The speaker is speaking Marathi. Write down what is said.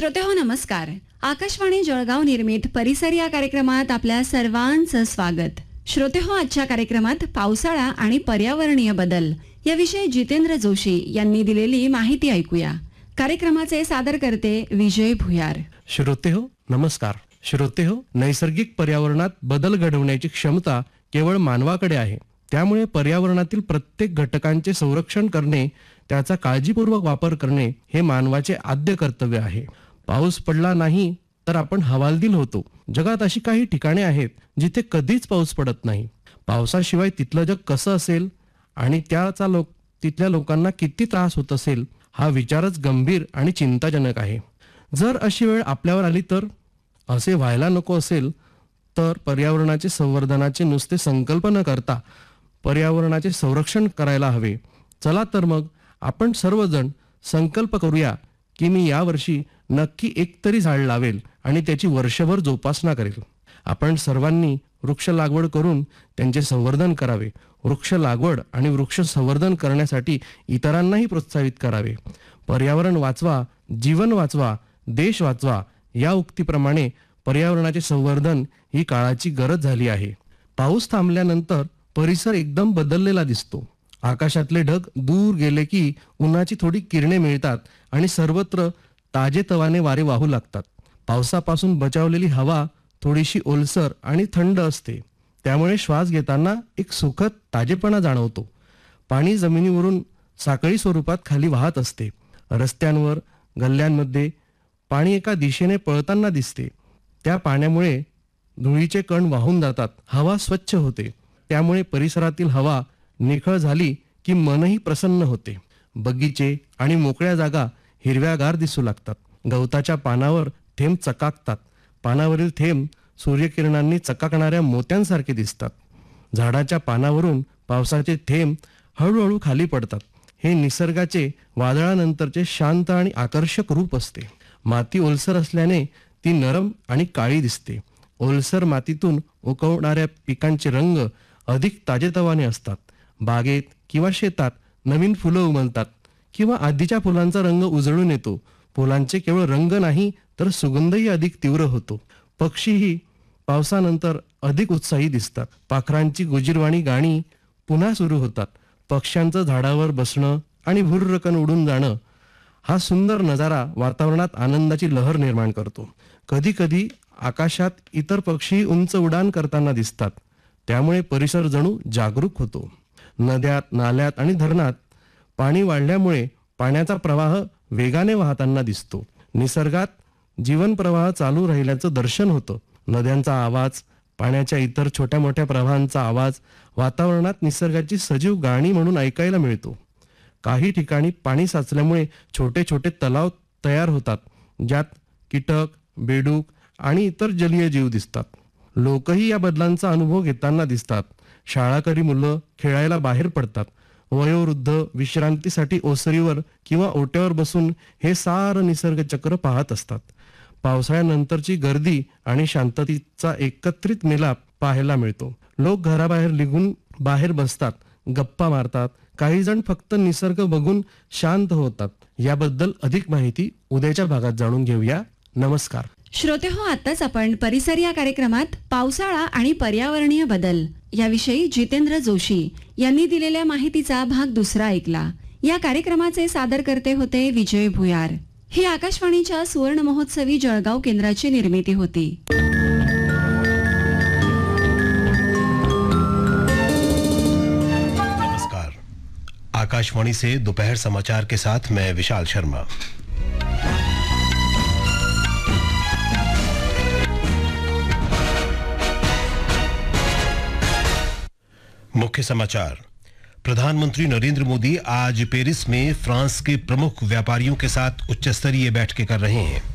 श्रोतेहो नमस्कार. आकाशवाणी जळगाव निर्मित परिसर या कार्यक्रमात आपल्या सर्वांचं स्वागत. श्रोतेहो, आजच्या कार्यक्रमात पावसाळा आणि पर्यावरणीय बदल याविषयी जितेंद्र जोशी यांनी दिलेली माहिती ऐकूया. कार्यक्रमाचे सादरकर्ते विजय भुयार. श्रोतेहो नमस्कार. श्रोतेहो, नैसर्गिक पर्यावरणात बदल घडवण्याची क्षमता केवळ मानवाकडे आहे. त्यामुळे पर्यावरणातील प्रत्येक घटकांचे संरक्षण करणे, त्याचा काळजीपूर्वक वापर करणे हे मानवाचे आद्य कर्तव्य आहे. पाऊस पडला नाही तर आपण हवालदिल होतो. जगात अशी काही ठिकाणे आहेत जिथे कधीच पाऊस पडत नाही. पावसाशिवाय तिथलं जग कसं असेल आणि तिथल्या लोकांना किती त्रास होत असेल, हा विचारच गंभीर आणि चिंताजनक आहे. जर अशी वेळ आपल्यावर आली तर? असे व्हायला नको असेल तर पर्यावरणाचे संवर्धनाचे नुसते संकल्प न करता पर्यावरणाचे संरक्षण करायला हवे. चला तर मग आपण सर्वजण संकल्प करूया की मी यावर्षी नक्की एक तरी झाड लावेल आणि त्याची वर्षभर जोपासना करेल. आपण सर्वांनी वृक्ष लागवड करून त्यांचे संवर्धन करावे. वृक्ष लागवड आणि वृक्ष संवर्धन करण्यासाठी इतरांनाही प्रोत्साहित करावे. पर्यावरण वाचवा, जीवन वाचवा, देश वाचवा या उक्तीप्रमाणे पर्यावरणाचे संवर्धन ही काळाची गरज झाली आहे. पाऊस थांबल्यानंतर परिसर एकदम बदललेला दिसतो. आकाशातले ढग दूर गेले की उन्हाची थोडी किरणे मिळतात आणि सर्वत्र ताजेतवाने वारे वाहू लागतात. पावसापासून बचावलेली हवा थोडीशी ओलसर आणि थंड असते. त्यामुळे श्वास घेताना एक सुखद ताजेपणा जाणवतो. पाणी जमिनीवरून साखळी स्वरूपात खाली वाहत असते. रस्त्यांवर, गल्ल्यांमध्ये पाणी एका दिशेने पळताना दिसते. त्या पाण्यामुळे धुळीचे कण वाहून जातात. हवा स्वच्छ होते. त्यामुळे परिसरातील हवा निखळ झाली की मनही प्रसन्न होते. बगीचे आणि मोकळ्या जागा हिरव्यागार दिसू लागतात. गवताच्या पानावर थेंब चकाकतात. पानावरील थेंब सूर्यकिरणांनी चकाकणाऱ्या मोत्यांसारखे दिसतात. झाडाच्या पानावरून पावसाचे थेंब हळूहळू खाली पडतात. हे निसर्गाचे वादळानंतरचे शांत आणि आकर्षक रूप असते. माती ओलसर असल्याने ती नरम आणि काळी दिसते. ओलसर मातीतून उगवणाऱ्या पिकांचे रंग अधिक ताजेतवाने असतात. बागेत किंवा शेतात नवीन फुलं उमलतात किंवा आधीच्या फुलांचा रंग उजळून येतो. फुलांचे केवळ रंग नाही तर सुगंधही अधिक तीव्र होतो. पक्षीही पावसानंतर अधिक उत्साही दिसतात. पाखरांची गुजीरवाणी गाणी पुन्हा सुरू होतात. पक्ष्यांचं झाडावर बसणं आणि भुर्रकन उडून जाणं हा सुंदर नजारा वातावरणात आनंदाची लहर निर्माण करतो. कधी कधी आकाशात इतर पक्षी उंच उड्डाण करताना दिसतात. त्यामुळे परिसर जणू जागरूक होतो. नद्यात, नाल्यात आणि धरणात पाणी वाढल्यामुळे पाण्याचा प्रवाह वेगाने वाहताना दिसतो. निसर्गात जीवन प्रवाह चालू राहिल्याचं दर्शन होतं. नद्यांचा आवाज, पाण्याच्या इतर छोट्या मोठ्या प्रवाहांचा आवाज वातावरणात निसर्गाची सजीव गाणी म्हणून ऐकायला मिळतो. काही ठिकाणी पाणी साचल्यामुळे छोटे छोटे तलाव तयार होतात, ज्यात कीटक, बेडूक आणि इतर जलीय जीव दिसतात. लोकही या बदलांचा अनुभव घेताना दिसतात. शाळाकरी मुलं खेळायला बाहेर पडतात. वयोवृद्ध विश्रांतीसाठी ओसरीवर किंवा ओट्यावर बसून हे सारं निसर्गचक्र पाहत असतात. पावसाळ्यानंतरची गर्दी आणि शांततेचा एकत्रित मिलाप पाहायला मिळतो. लोक घराबाहेर निघून बाहेर बसतात, गप्पा मारतात. काही जण फक्त निसर्ग बघून शांत होतात. याबद्दल अधिक माहिती उद्याच्या भागात जाणून घेऊया. नमस्कार. श्रोतेहो, आताच आपण परिसर या कार्यक्रमात पावसाळा आणि पर्यावरणीय बदल याविषयी जितेंद्र जोशी यांनी दिलेल्या माहितीचा भाग दुसरा ऐकला. या कार्यक्रमाचे सादरकर्ते होते विजय भुयार. ही आकाशवाणीच्या सुवर्ण महोत्सवी जळगाव केंद्राची निर्मिती होती. नमस्कार. आकाशवाणी से दोपहर समाचार के साथ मैं विशाल शर्मा. मुख्य समाचार. प्रधानमंत्री नरेंद्र मोदी आज पेरिस में फ्रांस के प्रमुख व्यापारियों के साथ उच्च स्तरीय बैठकें कर रहे हैं.